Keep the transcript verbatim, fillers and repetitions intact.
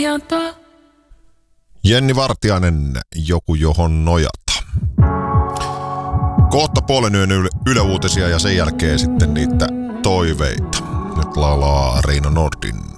Jenni Vartiainen, joku johon nojata. Kohta puolen yön yle- yle-uutisia ja sen jälkeen sitten niitä toiveita. Nyt laulaa Riina Nordin.